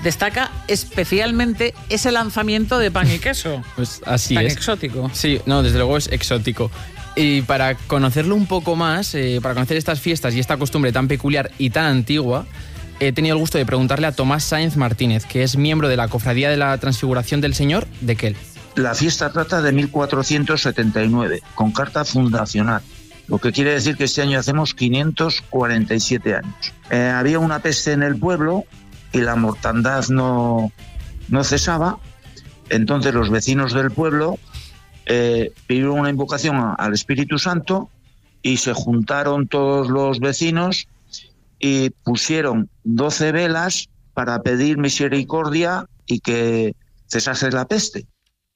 destaca especialmente ese lanzamiento de pan y queso. Pues así tan es. Exótico. Sí, no, desde luego es exótico. Y para conocerlo un poco más, para conocer estas fiestas y esta costumbre tan peculiar y tan antigua, he tenido el gusto de preguntarle a Tomás Sáenz Martínez, que es miembro de la Cofradía de la Transfiguración del Señor de Quel. La fiesta trata de 1479, con carta fundacional, lo que quiere decir que este año hacemos 547 años. Había una peste en el pueblo y la mortandad no cesaba, entonces los vecinos del pueblo pidieron una invocación al Espíritu Santo y se juntaron todos los vecinos y pusieron 12 velas para pedir misericordia y que cesase la peste.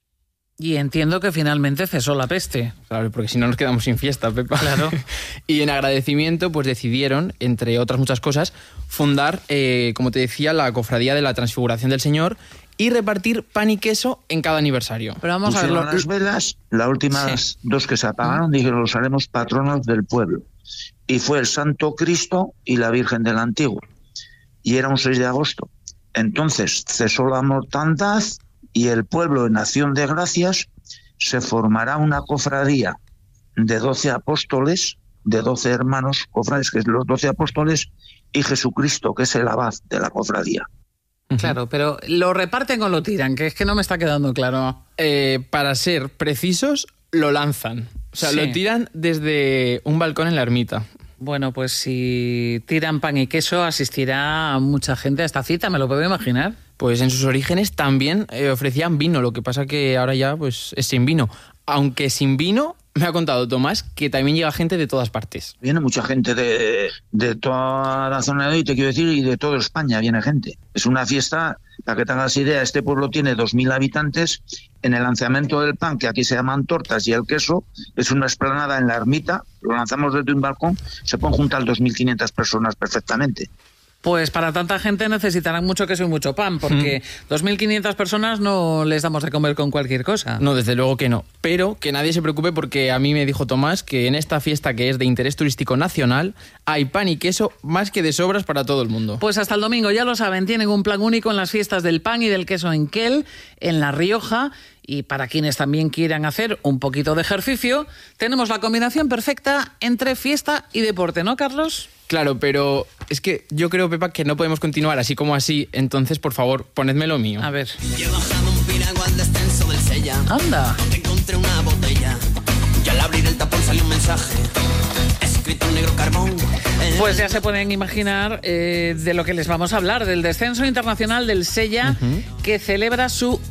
Y entiendo que finalmente cesó la peste. Claro, porque si no nos quedamos sin fiesta, Pepa. Claro. Y en agradecimiento, pues decidieron, entre otras muchas cosas, fundar, como te decía, la Cofradía de la Transfiguración del Señor y repartir pan y queso en cada aniversario. Pero vamos a ver, las velas, las últimas dos que se apagaron, dijeron, los haremos patronos del pueblo. Y fue el Santo Cristo y la Virgen del Antiguo. Y era un 6 de agosto. Entonces cesó la mortandad y el pueblo, en acción de gracias, se formará una cofradía de 12 apóstoles, de 12 hermanos cofrades, que es los 12 apóstoles, y Jesucristo, que es el abad de la cofradía. Claro, pero ¿lo reparten o lo tiran? Que es que no me está quedando claro. Para ser precisos, lo lanzan. O sea, Sí. lo tiran desde un balcón en la ermita. Bueno, pues si tiran pan y queso, asistirá mucha gente a esta cita, me lo puedo imaginar. Pues en sus orígenes también ofrecían vino, lo que pasa que ahora ya pues es sin vino. Aunque sin vino, me ha contado Tomás que también llega gente de todas partes. Viene mucha gente de toda la zona de hoy, te quiero decir, y de toda España viene gente. Es una fiesta, para que te hagas idea, este pueblo tiene 2.000 habitantes. En el lanzamiento del pan, que aquí se llaman tortas, y el queso, es una explanada en la ermita, lo lanzamos desde un balcón, se pueden juntar 2.500 personas perfectamente. Pues para tanta gente necesitarán mucho queso y mucho pan, porque 2.500 personas no les damos de comer con cualquier cosa. No, desde luego que no. Pero que nadie se preocupe porque a mí me dijo Tomás que en esta fiesta que es de interés turístico nacional hay pan y queso más que de sobras para todo el mundo. Pues hasta el domingo, ya lo saben, tienen un plan único en las fiestas del pan y del queso en Quel, en La Rioja. Y para quienes también quieran hacer un poquito de ejercicio, tenemos la combinación perfecta entre fiesta y deporte, ¿no, Carlos? Claro, pero es que yo creo, Pepa, que no podemos continuar así como así. Entonces, por favor, ponedme lo mío. A ver. Yo he bajado un piragua al descenso del Sella. Anda. Donde encontré una botella. Y al abrir el tapón salió un mensaje escrito en negro carbón. Pues ya se pueden imaginar de lo que les vamos a hablar, del descenso internacional del Sella, que celebra su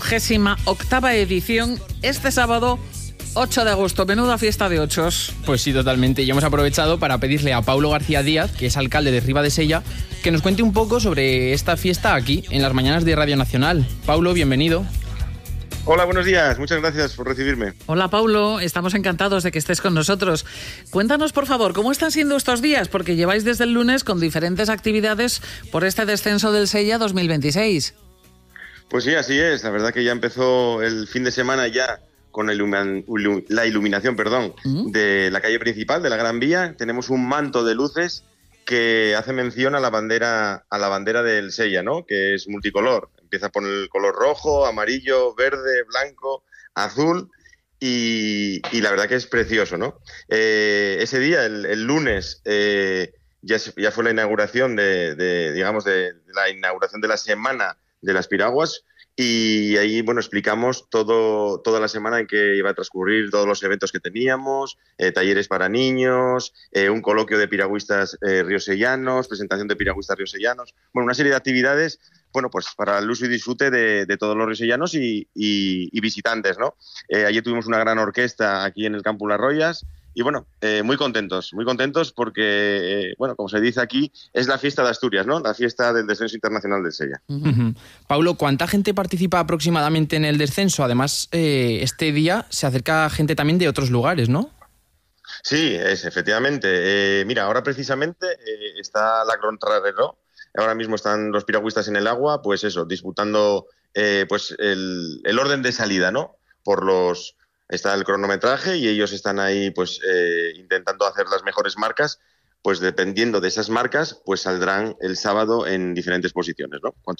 88ª edición este sábado 8 de agosto. Menuda fiesta de ochos. Pues sí, totalmente. Y hemos aprovechado para pedirle a Paulo García Díaz, que es alcalde de Riba de Sella, que nos cuente un poco sobre esta fiesta aquí, en las mañanas de Radio Nacional. Paulo, bienvenido. Hola, buenos días. Muchas gracias por recibirme. Hola, Paulo. Estamos encantados de que estés con nosotros. Cuéntanos, por favor, ¿cómo están siendo estos días? Porque lleváis desde el lunes con diferentes actividades por este descenso del Sella 2026. Pues sí, así es. La verdad que ya empezó el fin de semana ya con la iluminación de la calle principal, de la Gran Vía. Tenemos un manto de luces que hace mención a la bandera del Sella, ¿no? Que es multicolor. Empieza por el color rojo, amarillo, verde, blanco, azul y la verdad que es precioso, ¿no? Ese día, el lunes, ya fue la inauguración de la inauguración de la semana de las piraguas. Y ahí, bueno, explicamos toda la semana en que iba a transcurrir todos los eventos que teníamos, talleres para niños, un coloquio de piragüistas riosellanos, presentación de piragüistas riosellanos, bueno, una serie de actividades, bueno, pues para el uso y disfrute de todos los riosellanos y visitantes, ¿no? Ayer tuvimos una gran orquesta aquí en el Campus Las Royas. Y bueno, muy contentos porque, bueno, como se dice aquí, es la fiesta de Asturias, ¿no? La fiesta del descenso internacional del Sella. Paulo, ¿cuánta gente participa aproximadamente en el descenso? Además, este día se acerca gente también de otros lugares, ¿no? Sí, efectivamente. Mira, ahora precisamente está la contrarreloj. Ahora mismo están los piragüistas en el agua, pues eso, disputando pues el orden de salida, ¿no? Está el cronometraje y ellos están ahí pues intentando hacer las mejores marcas, pues dependiendo de esas marcas pues saldrán el sábado en diferentes posiciones, ¿no?